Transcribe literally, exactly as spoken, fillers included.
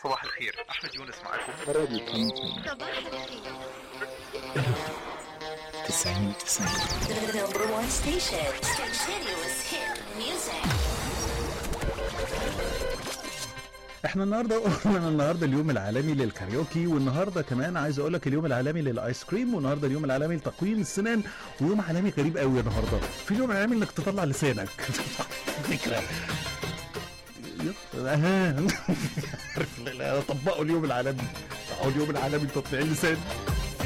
صباح الخير، أحمد يونس معكم. راديو كمتين. صباح الخير. تسعين تسعين. The number one station. Continuous hit music. احنا النهارده قلنا النهارده اليوم العالمي للكاريوكي، والنهارده كمان عايز اقول لك اليوم العالمي للايس كريم، والنهارده اليوم العالمي لتقويم السنان، ويوم عالمي غريب قوي النهارده، في اليوم العالمي انك تطلع لسانك. فكره اها عارف، طبقوا اليوم العالمي، اليوم العالمي لتطليع اللسان.